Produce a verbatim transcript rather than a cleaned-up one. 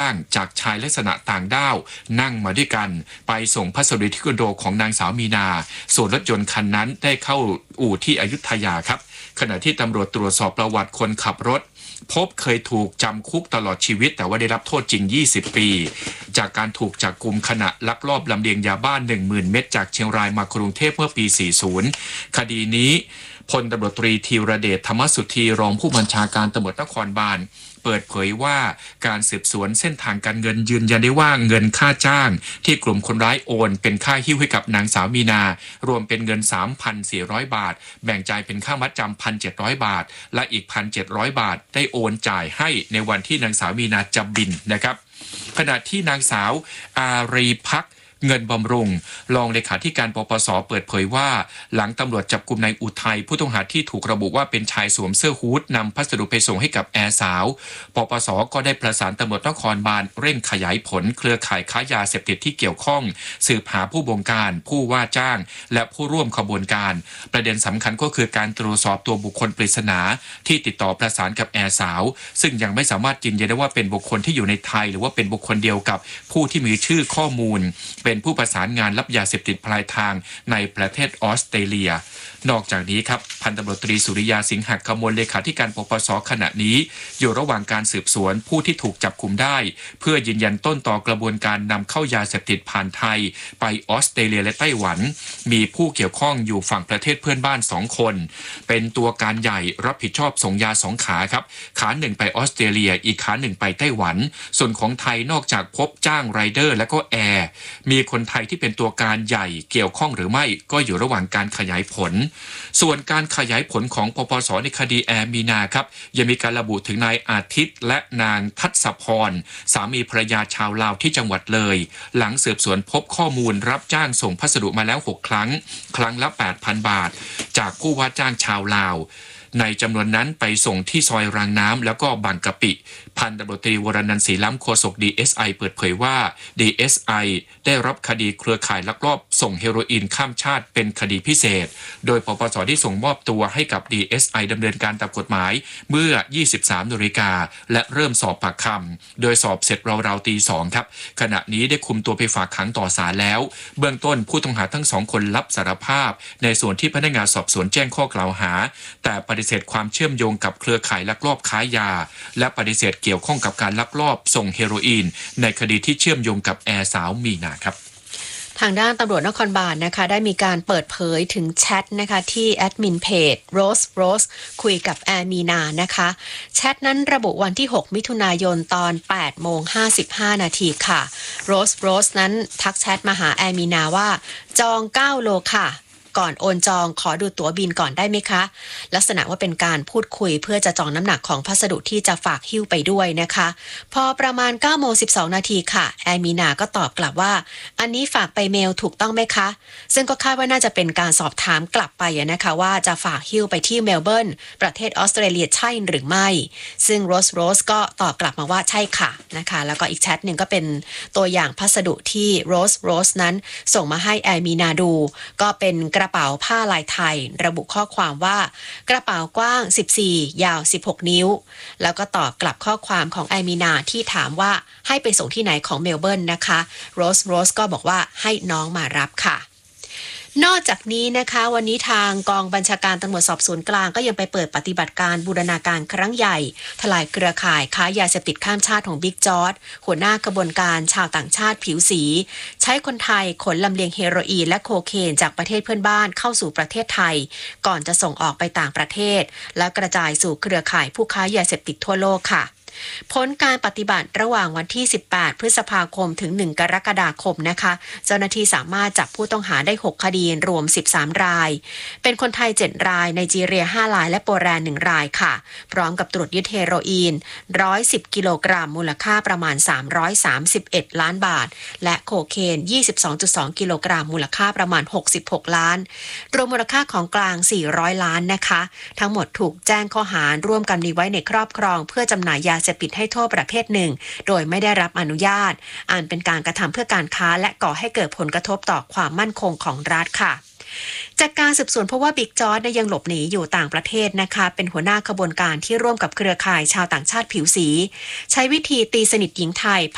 างจากชายลักษณะต่างด้าวนั่งมาด้วยกันไปส่งพัสดุที่คอนโดของนางสาวมีนาส่วนรถยนต์คันนั้นได้เข้าอู่ที่อยุธยาครับขณะที่ตำรวจตรวจสอบประวัติคนขับรถพบเคยถูกจำคุกตลอดชีวิตแต่ว่าได้รับโทษจริงยี่สิบปีจากการถูกจับกุมขณะลักลอบลำเลียงยาบ้าน หนึ่งหมื่น เม็ดจากเชียงรายมากรุงเทพเมื่อปี สี่สิบ คดีนี้พลตำรวจตรีธีรเดชธรรมสุธีรองผู้บัญชาการตำรวจนครบาลเปิดเผยว่าการสืบสวนเส้นทางการเงินยืนยันได้ว่าเงินค่าจ้างที่กลุ่มคนร้ายโอนเป็นค่าหิ้วให้กับนางสาวมีนารวมเป็นเงิน สามพันสี่ร้อย บาทแบ่งจ่ายเป็นค่ามัดจำ หนึ่งพันเจ็ดร้อย บาทและอีก หนึ่งพันเจ็ดร้อย บาทได้โอนจ่ายให้ในวันที่นางสาวมีนาจะบินนะครับขณะที่นางสาวอารีภักดิ์เงินบำรุงรองเลขาธิการปปสเปิดเผยว่าหลังตำรวจจับกุมนายอุทัยผู้ต้องหาที่ถูกระบุว่าเป็นชายสวมเสื้อฮู้ดนำพัสดุไปส่งให้กับแอร์สาวปปสก็ได้ประสานตำรวจนครบาลเร่งขยายผลเครือข่ายค้ายาเสพติดที่เกี่ยวข้องสืบหาผู้บงการผู้ว่าจ้างและผู้ร่วมขบวนการประเด็นสำคัญก็คือการตรวจสอบตัวบุคคลปริศนาที่ติดต่อประสานกับแอร์สาวซึ่งยังไม่สามารถยืนยันได้ว่าเป็นบุคคลที่อยู่ในไทยหรือว่าเป็นบุคคลเดียวกับผู้ที่มีชื่อข้อมูลเป็นผู้ประสานงานรับยาเสพติดปลายทางในประเทศออสเตรเลียนอกจากนี้ครับพันตำรวจตรีสุริยาสิงหกมลเลขาธิการปปสขณะนี้อยู่ระหว่างการสืบสวนผู้ที่ถูกจับกุมได้เพื่อยืนยันต้นต่อกระบวนการนำเข้ายาเสพติดผ่านไทยไปออสเตรเลียและไต้หวันมีผู้เกี่ยวข้องอยู่ฝั่งประเทศเพื่อนบ้านสองคนเป็นตัวการใหญ่รับผิดชอบส่งยาสองขาครับขาหนึ่งไปออสเตรเลียอีกขาหนึ่งไปไต้หวันส่วนของไทยนอกจากพบจ้างไรเดอร์และก็แอร์มีคนไทยที่เป็นตัวการใหญ่เกี่ยวข้องหรือไม่ก็อยู่ระหว่างการขยายผลส่วนการขยายผลของปปสในคดีแอร์มีนาครับยังมีการระบุถึงนายอาทิตย์และนางทัศพรสามีภรรยาชาวลาวที่จังหวัดเลยหลังสืบสวนพบข้อมูลรับจ้างส่งพัสดุมาแล้วหกครั้งครั้งละ แปดพัน บาทจากผู้ว่าจ้างชาวลาวในจำนวนนั้นไปส่งที่ซอยรางน้ำแล้วก็บางกะปิพันตำรวจตรีวรนันท์ศรีล้ำโฆษก ดี เอส ไอ เปิดเผยว่า ดี เอส ไอ ได้รับคดีเครือข่ายลักลอบส่งเฮโรอีนข้ามชาติเป็นคดีพิเศษโดยปปสได้ส่งมอบตัวให้กับ ดี เอส ไอ ดำเนินการตามกฎหมายเมื่อ ยี่สิบสามนาฬิกาและเริ่มสอบปากคำโดยสอบเสร็จราวๆตีสองครับขณะนี้ได้คุมตัวไปฝากขังต่อศาลแล้วเบื้องต้นผู้ต้องหาทั้งสองคนรับสารภาพในส่วนที่พนักงานสอบสวนแจ้งข้อกล่าวหาแต่ปฏิเสธความเชื่อมโยงกับเครือข่ายลักลอบค้ายาและปฏิเสธเกี่ยวข้องกับการลักลอบส่งเฮโรอีนในคดีที่เชื่อมโยงกับแอร์สาวมีนาครับทางด้านตำรวจนครบาลนะคะได้มีการเปิดเผยถึงแชทนะคะที่แอดมินเพจ Rose Rose คุยกับแอร์มีนานะคะแชทนั้นระบุวันที่หกมิถุนายนตอน แปดโมงห้าสิบห้า นาทีค่ะ Rose Rose นั้นทักแชทมาหาแอร์มีนาว่าจองเก้าโลค่ะก่อนโอนจองขอดูตั๋วบินก่อนได้ไหมคะลักษณะว่าเป็นการพูดคุยเพื่อจะจองน้ำหนักของพัสดุที่จะฝากหิ้วไปด้วยนะคะพอประมาณ เก้าโมงสิบสอง นาทีค่ะแอร์มีนาก็ตอบกลับว่าอันนี้ฝากไปเมลถูกต้องไหมคะซึ่งก็คาดว่าน่าจะเป็นการสอบถามกลับไปนะคะว่าจะฝากหิ้วไปที่เมลเบิร์นประเทศออสเตรเลียใช่หรือไม่ซึ่งโรสโรสก็ตอบกลับมาว่าใช่ค่ะนะคะแล้วก็อีกแชทหนึ่งก็เป็นตัวอย่างพัสดุที่โรสโรสนั้นส่งมาให้แอร์มีนาดูก็เป็นกระเป๋าผ้าลายไทยระบุข้อความว่ากระเป๋ากว้างสิบสี่ยาวสิบหกนิ้วแล้วก็ตอบกลับข้อความของแอมีนาที่ถามว่าให้ไปส่งที่ไหนของเมลเบิร์นนะคะโรสโรสก็บอกว่าให้น้องมารับค่ะนอกจากนี้นะคะวันนี้ทางกองบัญชาการตำรวจสอบสวนกลางก็ยังไปเปิดปฏิบัติการบูรณาการครั้งใหญ่ทลายเครือข่ายค้ายาเสพติดข้ามชาติของบิ๊กจอร์จหัวหน้ากระบวนการชาวต่างชาติผิวสีใช้คนไทยขนลำเลียงเฮโรอีนและโคเคนจากประเทศเพื่อนบ้านเข้าสู่ประเทศไทยก่อนจะส่งออกไปต่างประเทศและกระจายสู่เครือข่ายผู้ค้ายาเสพติดทั่วโลกค่ะผลการปฏิบัติระหว่างวันที่สิบแปดพฤษภาคมถึงหนึ่งกรกฎาคมนะคะเจ้าหน้าที่สามารถจับผู้ต้องหาได้หกคดีรวมสิบสามรายเป็นคนไทยเจ็ดรายไนจีเรียห้ารายและโปแลนด์หนึ่งรายค่ะพร้อมกับตรวจยึดเฮโรอีนหนึ่งร้อยสิบกิโลกรัมมูลค่าประมาณสามร้อยสามสิบเอ็ดล้านบาทและโคเคน ยี่สิบสองจุดสองกิโลกรัมมูลค่าประมาณหกสิบหกล้านรวมมูลค่าของกลางสี่ร้อยล้านนะคะทั้งหมดถูกแจ้งข้อหาร่วมกันมีไว้ในครอบครองเพื่อจำหน่ายยาเสพติดให้โทษประเภทหนึ่งโดยไม่ได้รับอนุญาตอันเป็นการกระทำเพื่อการค้าและก่อให้เกิดผลกระทบต่อความมั่นคงของรัฐค่ะจากการสืบสวนเพราะว่าบิ๊กจอร์จยังหลบหนีอยู่ต่างประเทศนะคะเป็นหัวหน้าขบวนการที่ร่วมกับเครือข่ายชาวต่างชาติผิวสีใช้วิธีตีสนิทหญิงไทย